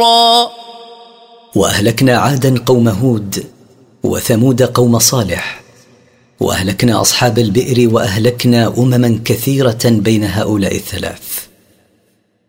وأهلكنا عادا قوم هود، وثمود قوم صالح، وأهلكنا أصحاب البئر، وأهلكنا أمما كثيرة بين هؤلاء الثلاث.